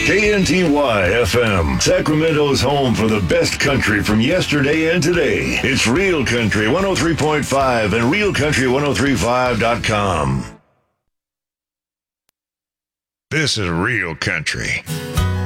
KNTY FM, Sacramento's home for the best country from yesterday and today. It's Real Country 103.5 and realcountry1035.com. This is Real Country.